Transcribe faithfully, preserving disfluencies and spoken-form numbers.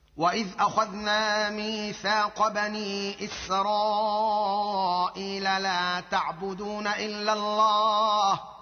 وإذ أخذنا ميثاق بني إسرائيل لا تعبدون إلا الله